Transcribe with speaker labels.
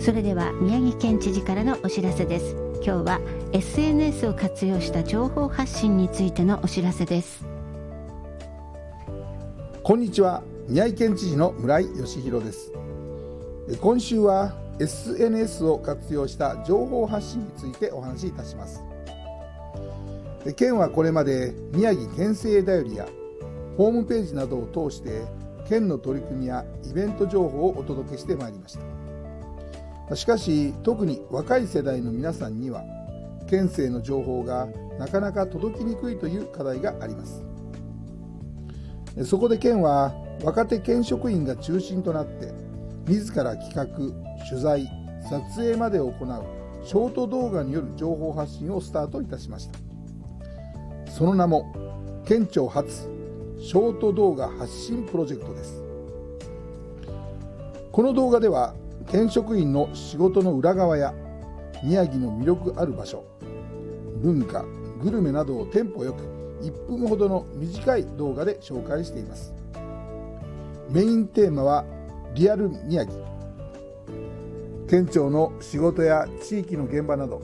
Speaker 1: それでは宮城県知事からのお知らせです。今日は SNS を活用した情報発信についてのお知らせです。
Speaker 2: こんにちは、宮城県知事の村井義弘です。今週は SNS を活用した情報発信についてお話しいたします。県はこれまで宮城県政だよりやホームページなどを通して県の取り組みやイベント情報をお届けしてまいりました。しかし特に若い世代の皆さんには県政の情報がなかなか届きにくいという課題があります。そこで県は若手県職員が中心となって自ら企画、取材、撮影までを行うショート動画による情報発信をスタートいたしました。その名も県庁発ショート動画発信プロジェクトです。この動画では県職員の仕事の裏側や宮城の魅力ある場所、文化、グルメなどをテンポよく1分ほどの短い動画で紹介しています。メインテーマはリアル宮城。県庁の仕事や地域の現場など